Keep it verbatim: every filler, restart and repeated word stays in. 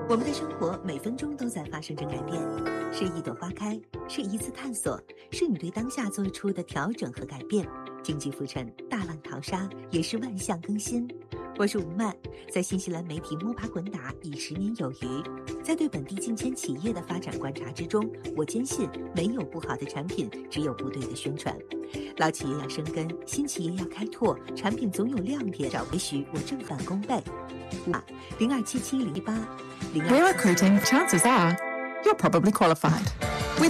我们的生活每分钟都在发生着改变，是一朵花开，是一次探索，是你对当下做出的调整和改变。经济浮沉，大浪淘沙，也是万象更新。我是吴曼，在新西兰媒体摸爬滚打已十年有余，在对本地近千企业的发展观察之中，我坚信没有不好的产品，只有不对的宣传。老企业要生根，新企业要开拓，产品总有亮点，找也许我正反功倍。啊，零二七七零一八。 We're recruiting. Chances are, you're probably qualified.